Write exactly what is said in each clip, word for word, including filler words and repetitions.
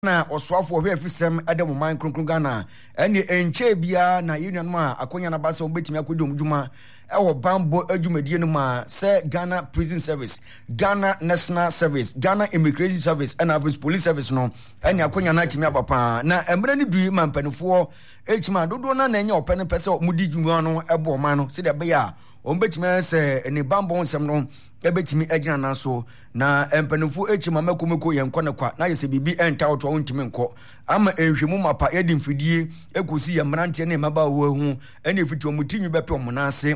na oswafo hwe afisem ade mo man kronkron Ghana ene enche bia na union ma akonya na ba se obetimi akodi omdwuma ewo bambo adwumadie no ma se Ghana Prison Service, Ghana National Service, Ghana Immigration Service and Average Police Service no ene akonya na timi abapa na emre ni dui mampanifo echima dodo na na enye opene pese mudi dwuma no ebo man no se de be ya ombetimi se ene bambo nsem no ebetimi agina na so na empanifo echima makomeko yenkɔ ne kwa na yese bibi enta oto ontimi nkɔ ama enhwemu mapa yedi mfidie ekosi ya mrantie ne maba wo hu ene fiti omutinyu bepe omunase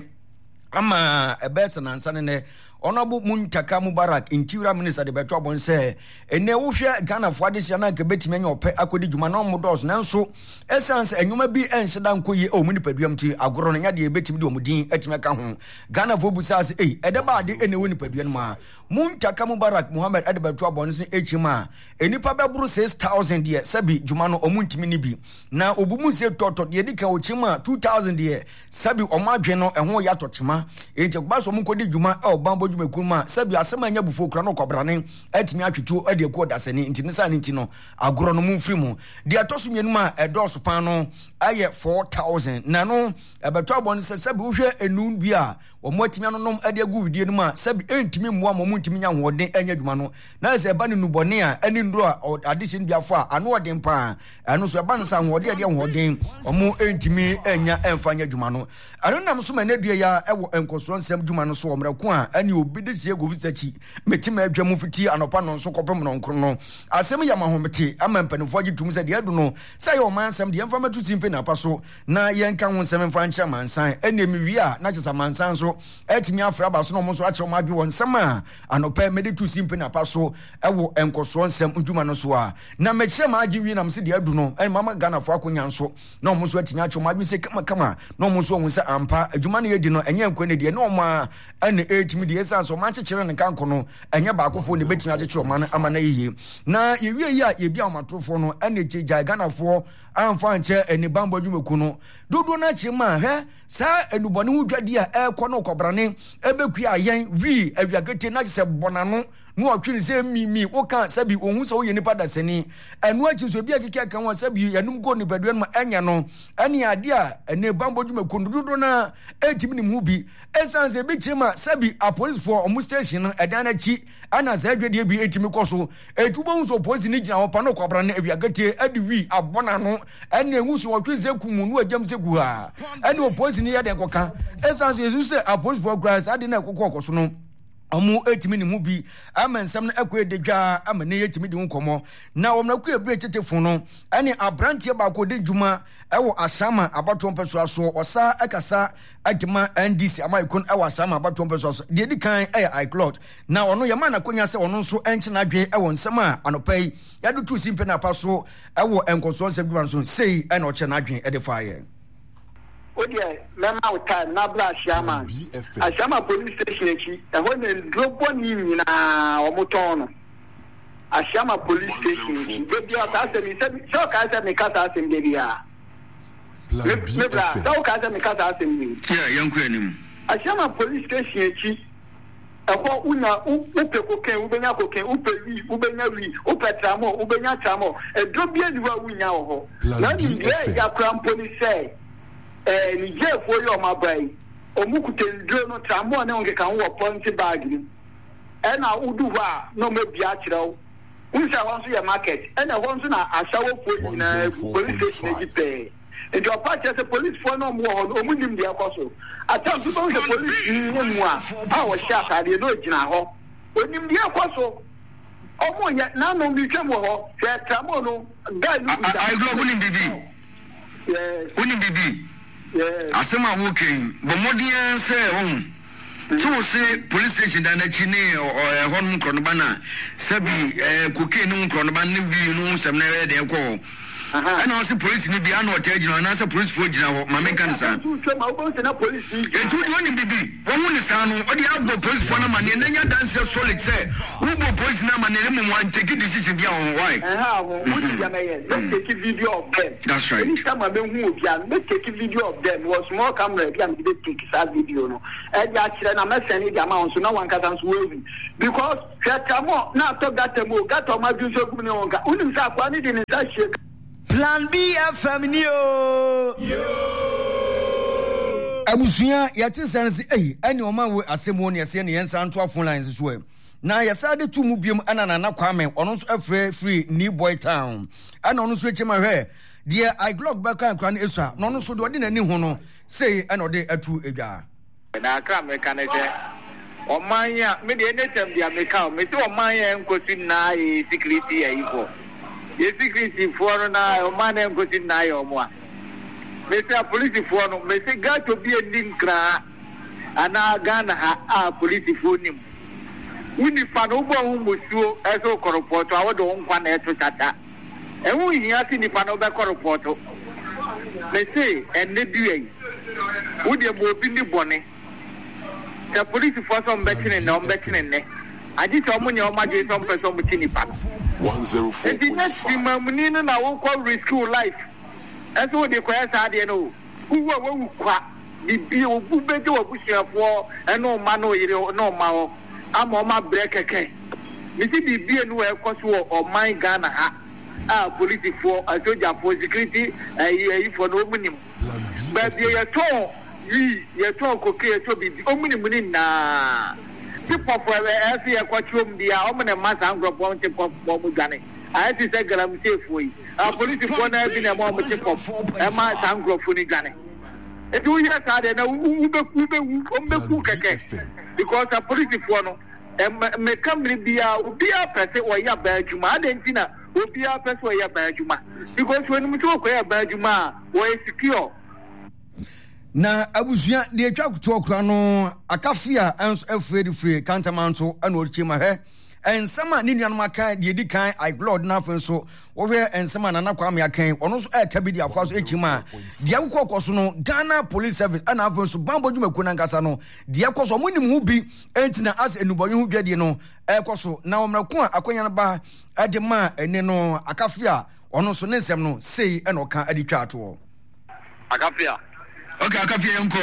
ama ebesa na nsane ne Honorable Muntaka Mubarak Interior Minister de Beto Abon say ene wo hwe Ghana fo adehia na nkebetimi anya opɛ akodi dwuma na omodos nanso essence enwuma bi enhyeda nkoye o muni paduam ti agoro no nya de ebetimi de omudin atimi ka ho Ghana fo busa se eh edeba ade ene woni paduam ma Muntaka Mubarak Muhammad ade Beto Abon se echima enipa beburu six thousand de sabi dwuma no omuntimi ni bi na obumu se toto de dika ochima two thousand de sabi omadwe no eho ya totema enti gba so munkodi dwuma e obambo mekuma sabi asema nya bufo kura no kobrane atimi atwetu ade ko dasani nti nisa ni nti no agoro no mumfiri mu de atoso mienu ma edoso pan no aye four thousand na no ebeto abon se sabi wo hwe enun bi a wo motimi anonom ade agu widie no ma sabi entimi mmoa mo muntimi nya hoden anya dwuma no na se eba ne nubone a ani ndro a addition bia fa ano odin pa ano so eba nsa hoden ade hoden omo entimi anya emfanya dwuma no ano nam so ma na dua ya ewo enkoso nsem dwuma no so omrako a ani obidisi ego visachi metima adwamu fiti anopa no nso kopem no nkro no asem ya mahomete amampanifo agitum se de adu no sai o mansam de emfa matu simpe na paso na yenka ho nsem mfa ncha mansan ene miwi a na chesa mansan so etimi afra ba so no mo so ache o madwe won nsem a anopa meditu simpe na paso ewo enkoso nsem ndwuma no so a na meche ma agi wi na mse de adu no en mama Ghana fo akonya nso na mo so atimi ache o madwe se kama kama na mo so won se ampa adwuma no yedi no enye nkwane de no ma ene etimi de so man chechere ne kanko no enye baakofo ne betimi achechere man amana yiye na yewie ya ye bia omatofo no ene cheja Ganafo amfa nche eni bambo dwumeku no dodo na chima he sa enubone hu dwade a ekọ no kobrane ebeku ayen wi awiagete na se bonano no atwini se mimi wo kan sabi ohun se wo ye nipa dasani enu achi so bia keke kan won sabi yanum go ni badua no enya no ene ade a ene bambo dwumeku dodo na etimi ni mu bi esanse bi chima sabi a police for omu station no edan na chi ana za adwade bi etimi koso etubo hu so police ni gina hopa no kobrane awiagete adi wi abona no ene hu so wotwe se kumu no agam se gu ha ene o police ni ya de koka esanse yesu se a police for grass ade na kokko koso no omu etimi ni mu bi amensam na akwe dedwa amane yetimi di nkomo na omna ku ebre tetefo no ane abrantie ba ko de djuma ewo asama abatom peso aso osa akasa agima N D C amaikon ewo asama abatom peso aso de di kan eh iCloud na ono yama na konya se ono nso enche na adwe ewo nsem a anopai yadu tu simpe na paso ewo enkoso nsem djuma nso sei ene oche na adwe e de fire Odia mema uta na bla Ashama Ashama police station echi e ho ne drobo ni nyina omoton no Ashama police station bebi ata se mi se so ka se mi kasa se mi bia me bla so ka se mi kasa se mi yeah yanku anim Ashama police station echi e ho una upe koken ubenya koken upe wi ubenya wi upe tramo ubenya tramo e drobi ani wa unya ho na ni ya kram police say eh ni je fo yo ma bai omukute ndro no tramo ne onge kan wo ponti bag ni e na udu wa no me bia kirew unsa won so ya market e na won so na asawo fo na police station ji pe e do patch se police fo no mo ho omunim dia kwaso atam so the police ni mu a a wo sha ka de no gina ho onim dia kwaso omo ya na no mi twem ho se tramo no guy no bi I go unim bibi yes unim bibi yes asema woken bomodian se hon so se police station da na chi ne hon nkrono ba na sabi cocaine nkrono ba ne bi no sem na de ko and also police ni bia no otage no na say police for gina ho ma menka nsa tu twa ma wo na police ni e tu do ni bibi wo hu ni sa no o de agbo police for na ma ne nya dance solid say wo bo police na ma ne mu wan take decision bia on why eh ha wo wo di ya me let's take a video of them. That's right. Any time I be hu obi an let's take a video of them was small camera bia me dey take that video no e dia kire na me send the amount so na wan ka dance we because Tamo na talk that tamo got on my view so good no ga unim sa kwa ni din sa shake Plan B F M ni o yo abusuya yati sanse eh ani o man we asemo ne yase ne yensa anto phone lines so e na yasa de tu mu biem anana na kwame ono so afre free New Boy Town ana ono so echema hwe de I glog back kan kran esua no ono so de ode nani ho no sei ana ode atu edwa na aka me kan je Omanya, me de netem dia me ka, me ti omanya enkosi na e security e ifo. Ye security for na omanya enkosi na e omwa. Me se police for no, me se ga to bi enim kra. Ana Ghana ha a police for nim. Uni fa no bo hu musuo e so koropoto awodo nkwa na eto tata. E hu hia ti ni fa no be koropoto. Me se enne duei. Udi e bo bi ni bone. The police for some betting and non betting in there. I did some money on my day, some person with any pack. one zero four. And the next thing, my money, and I won't call risk life. That's what the questions are, you know. Who will quack the bill, who better push up for and no man, no man. I'm on my break again. You see the beer no air cost or my Ghana. Ah, police for a soldier for security, a for no minimum. But they are told. We ye talk okay to be omni muni na people for every aquatum dia omne masa angro point pop bomu gane I see say galam safe we a police for na bi na mo mo pop e ma angro funi gane e do ya ka de na u be ku be u be ku keke because a police for no e me kamri bia obi a pese o ya ba adwuma adentina obi a pese o ya ba adwuma because when mu to ko ya ba adwuma o e secure na abusuya de atwa kuto okra no akafia enso afredi free kantamanto ana orchima he ensama ni nuanu aka de di kan I blood na afenso wo hwe ensama na nakwam ya kan ono so aka bi di akwa so echima de akokọ so no Ghana Police Service ana afenso bambo dwumaku na nkasa no de akoso monim hu bi entina as enuboye hu dwade no ekoso na omraku akonya na ba ade ma ene no akafia ono so ne nsem no sei ena oka adi twa ato akafia. Okay, I can feel you.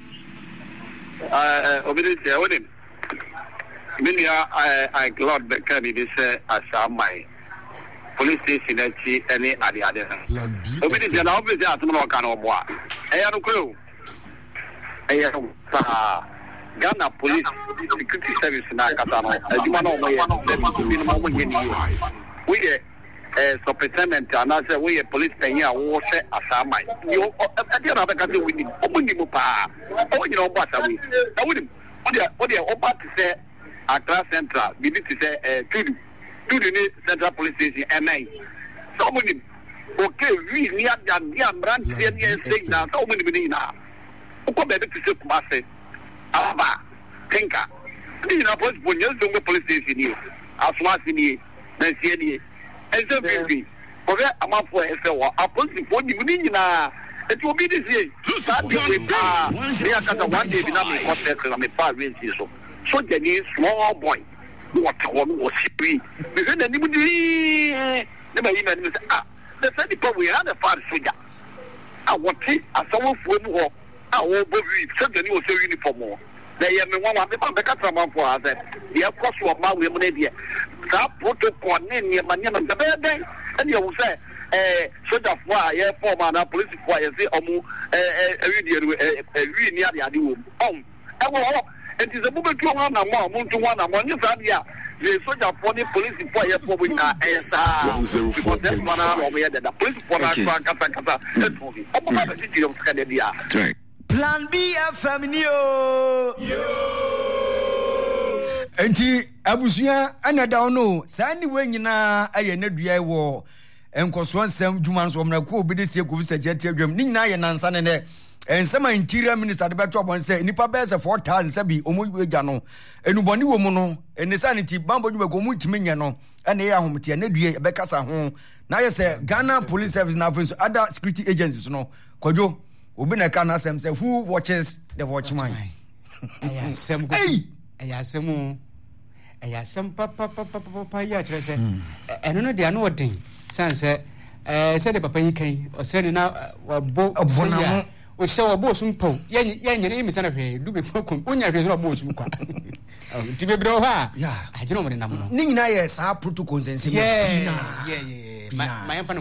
Uh, obviously, I wouldn't. Many are I glad the candidate as my police station at any other other. Obviously, and obviously, I don't know kind of what. I have a clue. I have Ghana Police Security Service in Akatano. As you know, we Uh, superintendent and I say we a police here or say asama. You at the other country we need open the pa. Oh, you know what I mean. I would what they what they about to say Accra Central. We need to say uh to to the Central Police Station M A. So many okay, we near that near brand near saying that so many many now. Uko better to say Kumase. Aba Tinka. You know police police station here. As well as in here. Then see and so baby, for that amount for a policy for the Munina. It will be this year. That is they are got one day without me contest and a far range. So, so the new small boy, what one was free. Because the Nimudi never even ah, the funny part we had a far soldier. I want it as someone for more. I will be such a new uniform. They are one of the back from for us. The of course, what my women here. That protocol in your man, the bed, and you will say, eh, so that why, yeah, for man, police for a say, omu, eh, a really near the idea. Um, and it is a movement to one and more, moon to one and one. You said, yeah, the soldier for the police for a for we are as because that's one hour over here that the police for us, Kata, that's for me. Open the city of Canada. Plan B F M yo. Enti abusuya anada ono sa ni we nyina aye nadua wo enkoso nsem dwuma nso mrako obede sie ko visa jeti adwam ni nyina aye nansa ne ne ensema interior minister de beto abon say nipa be se four thousand sabi omu gya no enuboni wo mu no enisanity bambo dwuma ko mu ntimi nya no ɛna ɛyɛ ahomete na due ɛbɛkasa ho na yɛ sɛ Ghana Police Service na afei so other security agencies no kwadwo obi na ka na asɛm sɛ who watches the watchman ɛyɛ asɛm ɛyɛ asɛm ɛyɛ asɛm papa papa papa yɛ kyerɛ sɛ ɛno no de ano ɔden san sɛ ɛɛ sɛ de papa yi kan ɔsɛ na wabɔ ɔbɔnamo o hyɛ wabɔ osum pɔw yɛ yɛ nyɛ ne misa na hwɛ du be fo kom onya hwɛ so wabɔ osum kwa ti bebre hɔ a agye no mo de nam no ne nyina yɛ saa protocol sense yeah yeah yeah ma ma yɛmfa